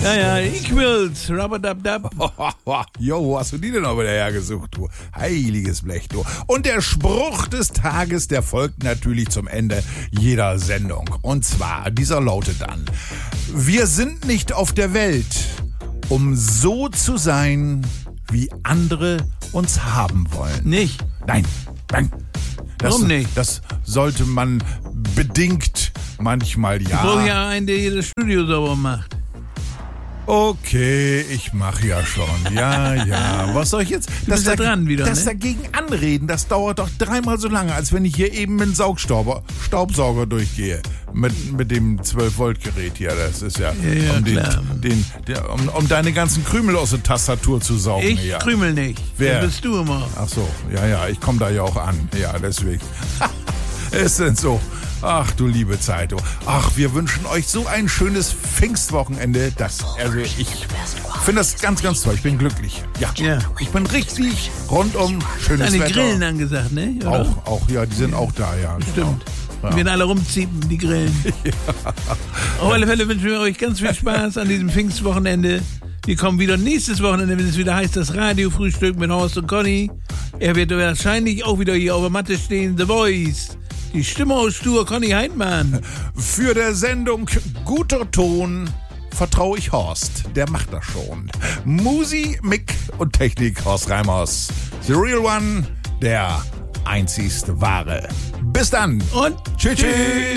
Ja, ich will's. Rabadabdab. Jo, wo hast du die denn auch wieder hergesucht, du? Heiliges Blech, du. Und der Spruch des Tages, der folgt natürlich zum Ende jeder Sendung. Und zwar, dieser lautet dann: Wir sind nicht auf der Welt, um so zu sein, wie andere uns haben wollen. Nicht? Nein. Warum nicht? Das sollte man bedingt manchmal, ja. Ich brauche ja einen, der hier das Studio sauber macht. Okay, ich mache ja schon. Ja. Was soll ich jetzt? Du bist ja dran wieder, das ne? dagegen anreden, das dauert doch 3-mal so lange, als wenn ich hier eben mit dem Staubsauger durchgehe. Mit dem 12-Volt-Gerät hier. Das ist ja, um deine ganzen Krümel aus der Tastatur zu saugen. Ich ja. krümel nicht. Wer? Das bist du immer. Ach so, ja, ich komme da ja auch an. Ja, deswegen. Ist denn so? Ach du liebe Zeit. Du. Ach, wir wünschen euch so ein schönes Pfingstwochenende. Ich finde das ganz, ganz toll. Ich bin glücklich. Ja. Ich bin richtig rundum schönes Deine Wetter. Grillen angesagt, ne? Oder? Auch, ja, die sind auch da, ja. Stimmt. Genau. Die werden alle rumziehen, die Grillen. Auf alle Fälle wünschen wir euch ganz viel Spaß an diesem Pfingstwochenende. Wir kommen wieder nächstes Wochenende, wenn es wieder heißt, das Radiofrühstück mit Horst und Conny. Er wird wahrscheinlich auch wieder hier auf der Matte stehen, The Voice. Die Stimme aus Stur, Conny Heintmann. Für der Sendung Guter Ton vertraue ich Horst. Der macht das schon. Musi, Mick und Technik Horst Reimers. The Real One, der einzigste Wahre. Bis dann. Und Tschüss.